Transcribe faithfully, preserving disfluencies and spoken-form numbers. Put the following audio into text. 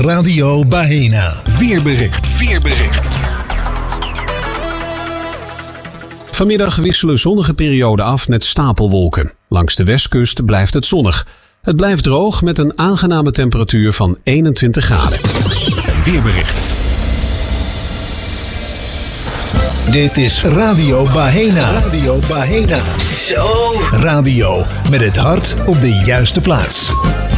Radio Baena. Weerbericht. Weerbericht. Vanmiddag wisselen zonnige perioden af met stapelwolken. Langs de westkust blijft het zonnig. Het blijft droog met een aangename temperatuur van eenentwintig graden. Weerbericht. Dit is Radio Baena. Radio Baena. Zo. Radio met het hart op de juiste plaats.